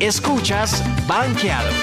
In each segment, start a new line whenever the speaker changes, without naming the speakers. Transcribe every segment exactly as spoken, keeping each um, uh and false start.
Escuchas Banqueados.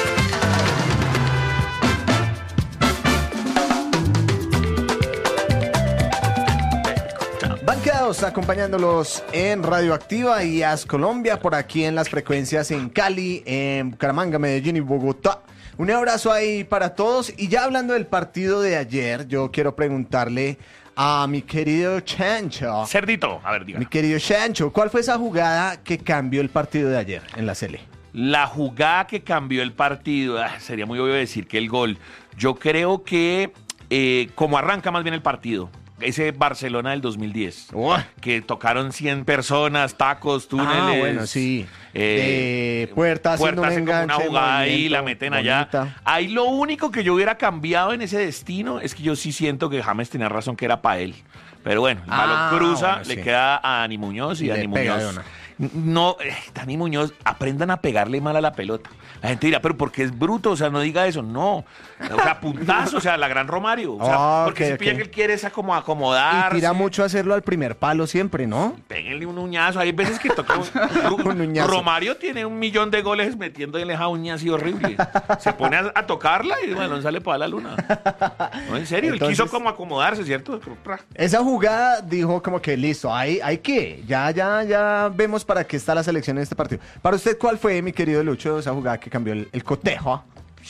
Banqueados acompañándolos en Radioactiva y As Colombia, por aquí en las frecuencias en Cali, en Bucaramanga, Medellín y Bogotá. Un abrazo ahí para todos. Y ya hablando del partido de ayer, yo quiero preguntarle a mi querido Chancho.
Cerdito, a ver, diga.
Mi querido Chancho, ¿cuál fue esa jugada que cambió el partido de ayer en la Sele?
La jugada que cambió el partido, ah, sería muy obvio decir que el gol. Yo creo que eh, como arranca más bien el partido, ese Barcelona del dos mil diez,
Oh.
que tocaron cien personas, tacos, túneles.
Ah, bueno, sí.
Eh,
Eh, puerta haciendo
puerta
un
hacen como una
enganche,
jugada ahí,
movimiento,
la meten allá.
bonita.
Ahí lo único que yo hubiera cambiado en ese destino es que yo sí siento que James tenía razón, que era para él. Pero bueno, el balón
Ah,
cruza,
bueno,
le
sí.
queda a Dani Muñoz y,
Y le
Dani
pega de
Muñoz.
una.
No, eh, Dani Muñoz, aprendan a pegarle mal a la pelota. La gente dirá, pero porque es bruto, o sea, no diga eso. No, o sea, puntazo, o sea, la gran Romario. O sea,
Ah,
porque
ok,
si pilla
ok.
que él quiere es como
Y
acomodarse.
tira mucho a hacerlo al primer palo siempre, ¿no?
Péguenle un uñazo. Hay veces que toca un,
Un uñazo.
Romario tiene un millón de goles metiéndole esa uña así horrible. Se pone a, a tocarla y bueno, sale para la luna. No, en serio,
Entonces-
él quiso como acomodarse, ¿cierto?
Esa jugada dijo como que listo, hay, hay que, ya, ya, ya vemos para qué está la selección en este partido. Para usted, ¿cuál fue, mi querido Lucho, esa jugada que cambió el, el cotejo?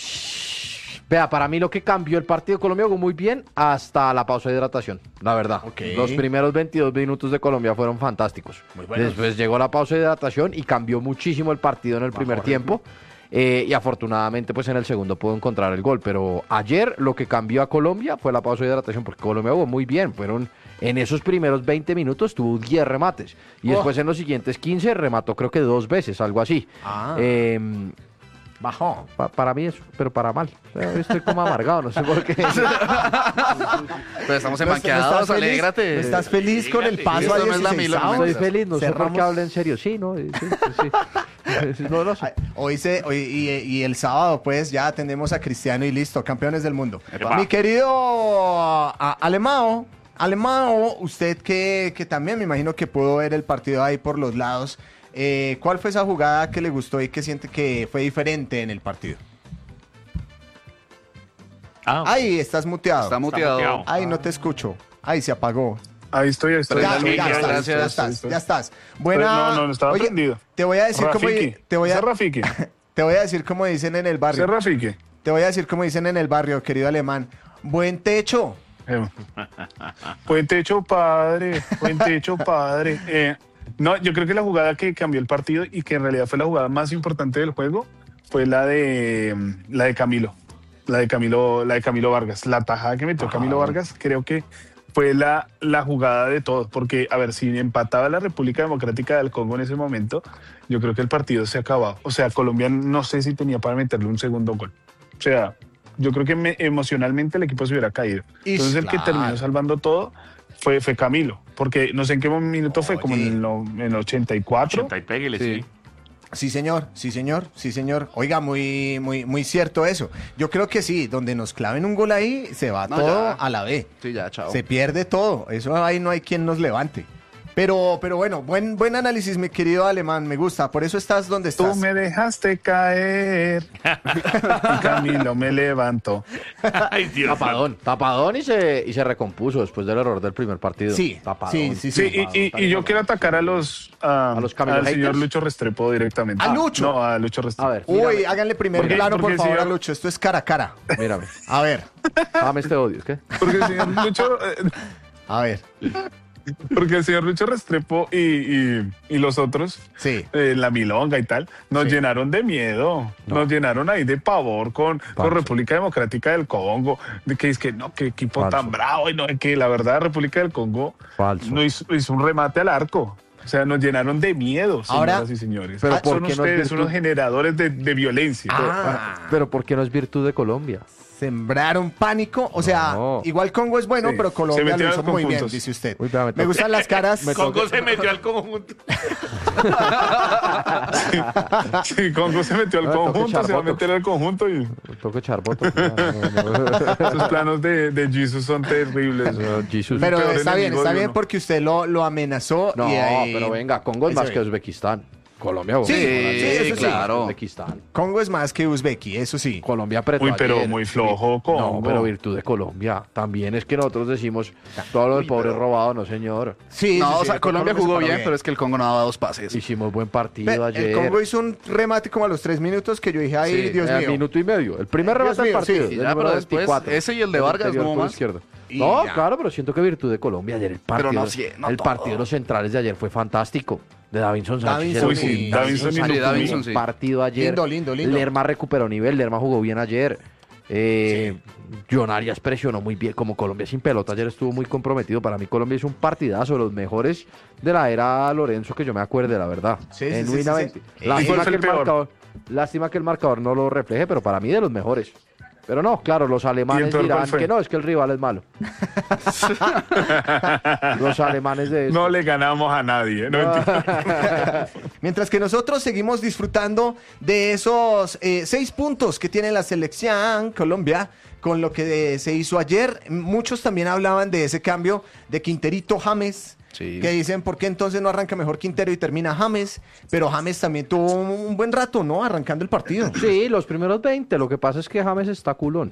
Vea, para mí lo que cambió el partido de Colombia jugó muy bien hasta la pausa de hidratación, la verdad.
Ok.
Los primeros veintidós minutos de Colombia fueron fantásticos.
Muy buenos.
Después llegó la pausa de hidratación y cambió muchísimo el partido en el primer tiempo. Eh, y afortunadamente pues en el segundo pudo encontrar el gol. Pero ayer lo que cambió a Colombia fue la pausa de hidratación, porque Colombia jugó muy bien. Fueron en esos primeros veinte minutos tuvo diez remates. Y
Oh.
después en los siguientes quince remató creo que dos veces, algo así.
Ah.
Eh,
Bajó.
Pa- para mí eso, pero para mal. Eh, Estoy como amargado, no sé por qué.
Pero estamos en
¿No
banqueados,
estás feliz?
alégrate.
¿No ¿Estás feliz con el paso
Esto
a
no es la
dieciséis?
Milo, no
Estoy
Cerramos.
feliz, no sé por
Cerramos.
qué hablo en serio. Sí, ¿no? Sí, sí, sí. No, no sé.
Ay, Hoy se, hoy, y, y el sábado, pues, ya atendemos a Cristiano y listo, campeones del mundo.
Epa.
Mi querido a- Alemao, Alemao, usted que, que también me imagino que pudo ver el partido ahí por los lados, eh, ¿cuál fue esa jugada que le gustó y que siente que fue diferente en el partido?
Ah,
Ay, estás muteado.
Está muteado.
muteado.
Ay, no te escucho. Ay, se apagó.
Ahí estoy, ahí estoy.
Ya,
sí,
ya
ya,
estás,
gracias.
ya estás, ya estás. Buena.
No, no, no, estaba
Oye,
prendido.
te voy a decir cómo
Rafiki.
te voy
Ese
a
es Rafiki.
te voy a decir cómo dicen en el
Ese
barrio.
es Rafiki.
Te voy a decir como dicen en el barrio, querido alemán. Buen techo.
Eh, Buen techo, padre. Buen techo, padre. Eh, no, yo creo que la jugada que cambió el partido y que en realidad fue la jugada más importante del juego fue la de la de Camilo. La de Camilo, la de Camilo Vargas. La tajada que metió Camilo Vargas, creo que fue la, la jugada de todos. Porque, a ver, si empataba la República Democrática del Congo en ese momento, yo creo que el partido se acababa. O sea, Colombia no sé si tenía para meterle un segundo gol. O sea, yo creo que me- emocionalmente el equipo se hubiera caído.
Ish,
Entonces el que
claro.
terminó salvando todo fue, fue Camilo. Porque no sé en qué minuto fue, como en el, no- en el ochenta y cuatro.
ochenta y péguele,
Sí.
sí.
Sí, señor, sí, señor, sí, señor. Oiga, muy, muy, muy cierto eso. Yo creo que sí, donde nos claven un gol ahí, se va
No,
todo
ya.
a la B.
Sí, ya, chao.
Se pierde todo. Eso ahí no hay quien nos levante. Pero, pero bueno, buen, buen análisis, mi querido alemán. Me gusta. Por eso estás donde
Tú
estás.
me dejaste caer y Camilo me levantó.
Ay, Dios.
Tapadón, tapadón y se, y se recompuso después del error del primer partido.
Sí,
Tapadón.
sí, sí,
Sí, y, y- y yo quiero atacar a los, a,
¿A los Camilo
al señor
haters?
Lucho Restrepo directamente.
¿A Lucho?
No, a Lucho
A
Restrepo.
ver,
Uy,
mírame,
háganle primer
Porque-
plano, por
porque
favor,
si
a
yo-
Lucho. Esto es cara a cara.
mírame.
A ver,
Dame este odio, ¿es qué?
Porque el señor Lucho, eh,
a ver.
porque el señor Lucho Restrepo y, y- y los otros,
Sí.
eh, la milonga y tal, nos
Sí.
llenaron de miedo, nos llenaron ahí de pavor con, con
Falso.
República Democrática del Congo, de que es que no, qué equipo
Falso.
tan bravo, y no, que la verdad República del Congo
Falso.
no hizo, hizo un remate al arco. O sea, nos llenaron de miedo, señoras
Ahora-
y señores.
Pero
Ah,
¿por
son
qué no es
ustedes
virtud?
unos generadores de, de violencia.
Ah,
Pero ¿por qué no es virtud de Colombia?
sembraron pánico. O sea,
No.
igual Congo es bueno,
Sí.
pero
Se
Colombia
metió
lo
a
hizo
los
muy bien,
conjuntos.
dice usted.
Uy, vea, me
Me
toca-
gustan las caras.
Congo se metió al conjunto.
Sí, Congo se metió al
Ah, toque
conjunto, se va a
charboto.
meter al conjunto y
Toco echar votos. No, no, no.
esos planos de, de Jesus son terribles.
No, Jesus.
Pero
peor
está bien,
enemigo
está
de
bien
uno.
porque usted lo, lo amenazó.
No,
y ahí-
pero venga, Congo es
ahí
más
se
que
ve.
Uzbekistán. Colombia jugó
Sí,
bien
sí,
ayer.
eso sí.
claro.
Uzbekistán.
Congo es más que Uzbeki, eso sí.
Colombia apretó
Uy, pero
ayer.
muy flojo, Congo.
No, pero virtud de Colombia. También es que nosotros decimos todo lo del pobre robado, no señor.
Sí,
No,
sí,
o
sí,
sea,
el
Colombia
se
jugó
paró
bien, pero es que el Congo no daba dos pases.
Hicimos buen partido
Ve,
ayer.
el Congo hizo un remate como a los tres minutos que yo dije, ay,
Sí,
Dios
Eh,
mío.
minuto y medio. El primer
Dios
remate del
mío,
partido.
sí.
del
Y ya,
número
pero después,
veinticuatro,
ese y el de
del
Vargas,
interior
no
por
más.
izquierda.
Y
No,
ya.
claro, pero siento que virtud de Colombia ayer el partido.
no, sí, no
el
todo.
partido de los centrales de ayer fue fantástico. De Davinson Sánchez.
Davinson,
Uy, sí, Davinson y
Sí,
Lupumí.
Davinson, sí.
Partido ayer.
Lindo, lindo, lindo.
Lerma recuperó nivel, Lerma jugó bien ayer. Eh, John Arias presionó muy bien, como Colombia sin pelota ayer estuvo muy comprometido. Para mí Colombia hizo un partidazo, de los mejores de la era Lorenzo que yo me acuerde, la verdad.
Sí, sí, sí,
Genuinamente.
sí, sí.
Lástima,
¿Y cuál
que
fue
el
el peor?
marcador, lástima que el marcador no lo refleje, pero para mí de los mejores. Pero no, claro, los alemanes
peor cuál
dirán
fue?
que no, es que el rival es malo. Los alemanes de esto.
No le ganamos a nadie. No, mentira.
Mientras que nosotros seguimos disfrutando de esos eh, seis puntos que tiene la selección Colombia con lo que eh, se hizo ayer. Muchos también hablaban de ese cambio de Quinterito James.
Sí.
Que dicen, ¿por qué entonces no arranca mejor Quintero y termina James? Pero James también tuvo un buen rato, ¿no? Arrancando el partido.
Sí, los primeros veinte. Lo que pasa es que James está culón.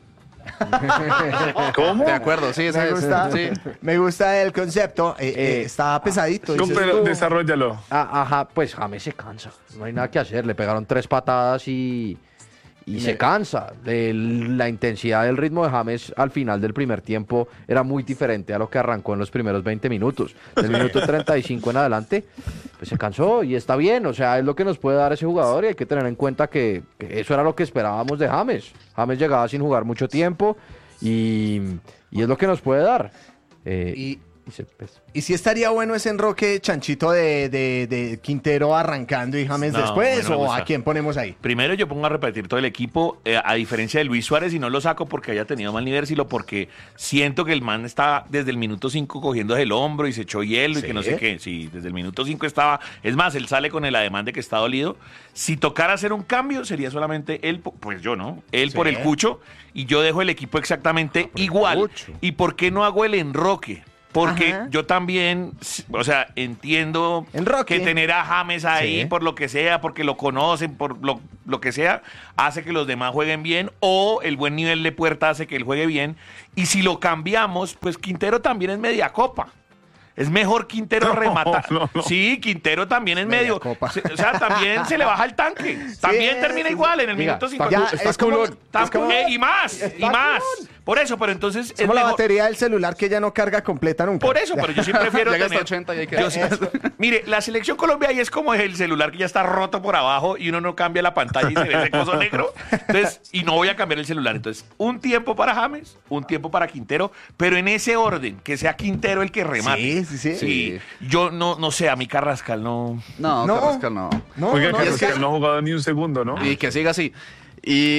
¿Cómo?
De acuerdo, sí, esa
Me
es.
gusta,
Sí.
me gusta el concepto. Eh, eh,
Eh,
está pesadito.
No,
dices
pero
tú.
desarrollalo.
Ah, ajá, pues James se cansa. No hay nada que hacer. Le pegaron tres patadas y, y se cansa. El- la intensidad del ritmo de James al final del primer tiempo era muy diferente a lo que arrancó en los primeros veinte minutos. Del minuto treinta y cinco en adelante, pues se cansó y está bien. O sea, es lo que nos puede dar ese jugador y hay que tener en cuenta que, que eso era lo que esperábamos de James. James llegaba sin jugar mucho tiempo y, y es lo que nos puede dar. Eh,
Y,
y se- pues,
y sí estaría bueno ese enroque chanchito de, de- de Quintero arrancando y James
No,
después,
bueno, me
o
gusta.
a quién ponemos ahí.
Primero yo pongo a repetir todo el equipo, eh, a diferencia de Luis Suárez, y no lo saco porque haya tenido mal nivel, sino porque siento que el man está desde el minuto cinco cogiendo el hombro y se echó hielo y
¿Sí?
que no sé qué. Sí, desde el minuto cinco estaba. Es más, él sale con el ademán de que está dolido. Si tocara hacer un cambio, sería solamente él, po- pues yo no, él
Sí.
por el Cucho, y yo dejo el equipo exactamente igual.
Cucho.
¿Y por qué no hago el enroque? Porque
Ajá.
yo también, o sea, entiendo
Enroque.
que tener a James ahí
Sí.
por lo que sea, porque lo conocen, por lo, lo que sea, hace que los demás jueguen bien, o el buen nivel de Puerta hace que él juegue bien. Y si lo cambiamos, pues Quintero también es media copa. Es mejor Quintero
No,
rematar.
no, no.
Sí, Quintero también es
Media
medio.
copa.
Se- o sea, también se le baja el tanque. También
Sí,
termina
sí,
igual en el
Diga,
minuto
está-
cincuenta.
Ya,
Está
es como,
culón.
Tam-
es como-
eh, y más, y
está
más.
culón.
Por eso, pero entonces
es como
es
la
mejor-
batería del celular que ya no carga completa nunca.
por eso, pero yo sí prefiero
Llega hasta
tener...
ochenta y hay que-
Yo sí- mire, la selección Colombia ahí es como el celular que ya está roto por abajo y uno no cambia la pantalla y se ve ese coso negro. Entonces, y no voy a cambiar el celular. Entonces, un tiempo para James, un tiempo para Quintero, pero en ese orden, que sea Quintero el que remate.
Sí, sí, sí.
Sí, yo no, no sé, a mi Carrascal no...
No,
No.
Carrascal no.
No,
Oiga,
no,
Carlos,
es que-
que no ha jugado ni un segundo, ¿no?
Y que siga así. Y.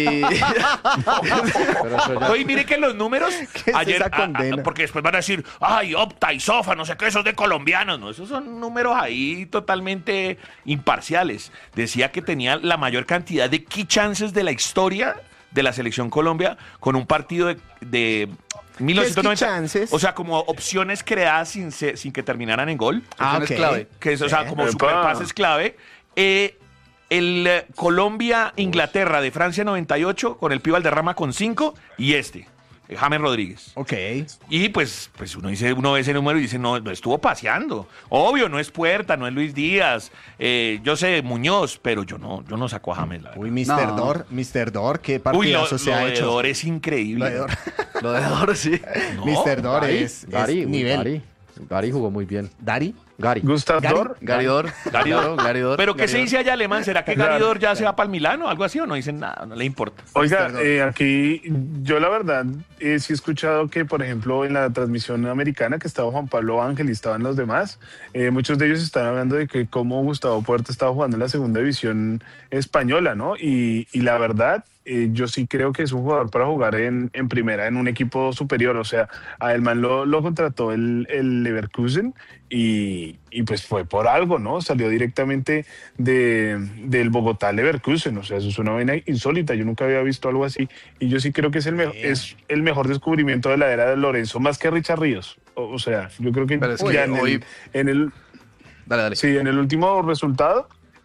pero eso ya-
Oye, mire que los números
¿Qué es
ayer,
esa
ah, ah,
condena?
porque después van a decir, ay, Opta y Sofa, no sé qué, esos de colombianos, no, esos son números ahí totalmente imparciales. Decía que tenía la mayor cantidad de key chances de la historia de la selección Colombia con un partido de, de mil novecientos noventa.
key chances?
O sea, como opciones creadas sin, se- sin que terminaran en gol.
Ah,
Opciones
ok.
clave.
Que es, o sea,
Sí.
como
Epa.
superpases clave. Eh, el eh, Colombia-Inglaterra de Francia noventa y ocho, con el Pío Valderrama con cinco, y este, eh, James Rodríguez.
Ok.
Y pues, pues uno dice, uno ve ese número y dice, no, no estuvo paseando. Obvio, no es Puerta, no es Luis Díaz, eh, yo sé, Muñoz, pero yo no, yo no saco a James, la verdad.
Uy, mister
No.
Dor, mister Dor, qué
Uy, lo,
partidazo se
lo
ha
de
hecho.
Dor es increíble.
Lo de Dor.
Lo de ahora sí.
No,
mister Dor
Gary,
es, es
Gary, uy,
nivel.
Gary, Gary jugó muy bien.
¿Dari?
Gary.
Gustav
Gary.
Dor.
Garidor.
Garidor.
Garidor.
Pero ¿qué se dice allá alemán? ¿Será que
Claro.
Garidor ya se va para el Milano o algo así o no dicen nada? No le importa.
Oiga,
mister Dor.
eh, aquí yo la verdad eh, sí he escuchado que, por ejemplo, en la transmisión americana que estaba Juan Pablo Ángel y estaban los demás, eh, muchos de ellos están hablando de que cómo Gustavo Puerta estaba jugando en la segunda división española, ¿no? Y, y la verdad, eh, yo sí creo que es un jugador para jugar en, en primera, en un equipo superior. O sea, a Elman lo, lo contrató el, el Leverkusen y, y pues fue por algo, ¿no? Salió directamente de, del Bogotá al Leverkusen. O sea, eso es una vaina insólita. Yo nunca había visto algo así. Y yo sí creo que es el, me- es el mejor descubrimiento de la era de Lorenzo, más que Richard Ríos. O, o sea, yo creo que
Pero es
ya
que
en,
hoy-
el, en el
Dale, dale.
Sí, en el último resultado,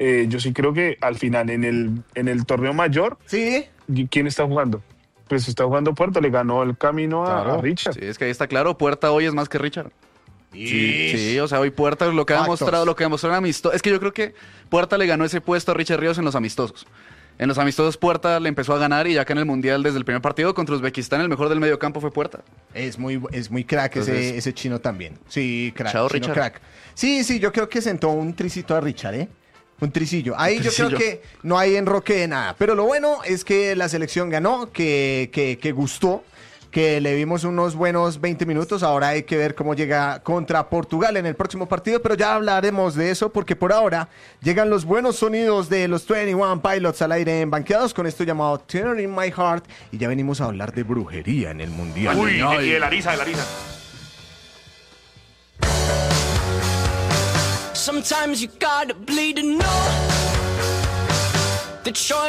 eh, yo sí creo que al final en el, en el torneo mayor,
Sí.
¿quién está jugando? Pues está jugando Puerto, le ganó el camino a,
Claro.
a Richard.
Sí, es que ahí está claro, Puerta hoy es más que Richard.
Sí.
Sí, o sea, hoy Puerta lo que ha
Factos.
demostrado, lo que demostró en amistosos. Es que yo creo que Puerta le ganó ese puesto a Richard Ríos en los amistosos. En los amistosos Puerta le empezó a ganar y ya que en el Mundial desde el primer partido contra Uzbekistán el mejor del medio campo fue Puerta.
Es muy, es muy crack ese,
Entonces-
ese chino también. Sí, crack.
Chao,
chino
Richard.
crack. Sí, sí, yo creo que sentó un tricito a Richard, ¿eh? Un tricillo. Ahí
Un
yo creo
tricillo.
que no hay enroque de nada. Pero lo bueno es que la selección ganó, que, que, que gustó, que le vimos unos buenos veinte minutos. Ahora hay que ver cómo llega contra Portugal en el próximo partido, pero ya hablaremos de eso porque por ahora llegan los buenos sonidos de los veintiuno Pilots al aire en Banqueados con esto llamado Tear in My Heart y ya venimos a hablar de brujería en el Mundial.
Uy, y de la risa, de la risa.
Sometimes you gotta bleed to know that you're